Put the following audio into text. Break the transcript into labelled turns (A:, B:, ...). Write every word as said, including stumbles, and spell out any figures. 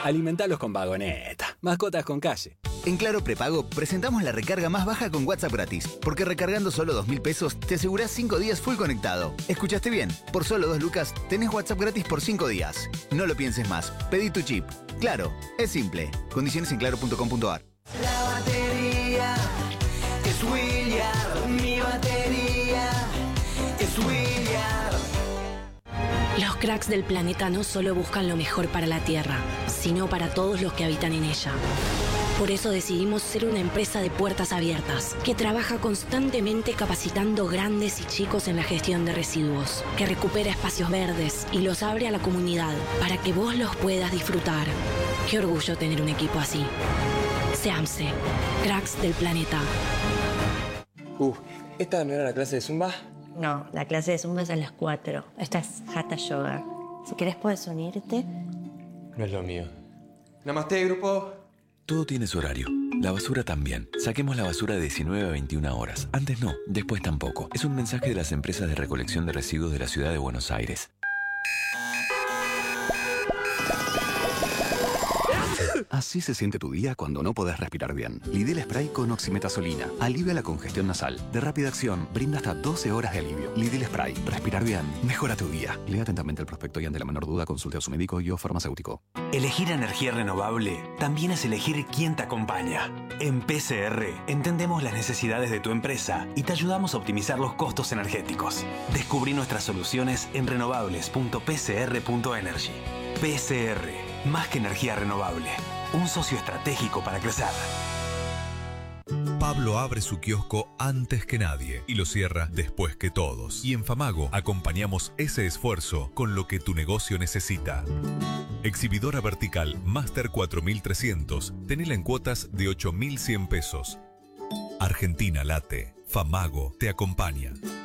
A: Alimentalos con Vagoneta. Mascotas con calle.
B: En Claro Prepago presentamos la recarga más baja con WhatsApp gratis. Porque recargando solo dos mil pesos te asegurás cinco días full conectado. ¿Escuchaste bien? Por solo dos lucas tenés WhatsApp gratis por cinco días. No lo pienses más. Pedí tu chip. Claro, es simple. Condiciones en claro punto com punto a r.
C: La batería es William. Mi batería es William.
D: Los cracks del planeta no solo buscan lo mejor para la Tierra, sino para todos los que habitan en ella. Por eso decidimos ser una empresa de puertas abiertas, que trabaja constantemente capacitando grandes y chicos en la gestión de residuos, que recupera espacios verdes y los abre a la comunidad para que vos los puedas disfrutar. Qué orgullo tener un equipo así. SEAMSE, cracks del planeta.
E: Uh, ¿esta no era la clase de Zumba?
F: No, la clase de Zumba es a las cuatro. Esta es Hatha Yoga. Si querés puedes unirte.
E: No es lo mío. Namaste, grupo.
G: Todo tiene su horario. La basura también. Saquemos la basura de diecinueve a veintiuna horas. Antes no, después tampoco. Es un mensaje de las empresas de recolección de residuos de la ciudad de Buenos Aires.
H: Así se siente tu día cuando no podés respirar bien. Lidl Spray con oximetazolina. Alivia la congestión nasal. De rápida acción, brinda hasta doce horas de alivio. Lidl Spray. Respirar bien. Mejora tu día. Lea atentamente el prospecto y ante la menor duda consulte a su médico y o farmacéutico.
I: Elegir energía renovable también es elegir quién te acompaña. En P C R entendemos las necesidades de tu empresa y te ayudamos a optimizar los costos energéticos. Descubrí nuestras soluciones en renovables punto p c r punto energy. P C R. Más que energía renovable, un socio estratégico para crecer.
J: Pablo abre su kiosco antes que nadie y lo cierra después que todos. Y en Famago acompañamos ese esfuerzo con lo que tu negocio necesita. Exhibidora vertical Master cuatro mil trescientos. Tenela en cuotas de ocho mil cien pesos. Argentina late. Famago te acompaña.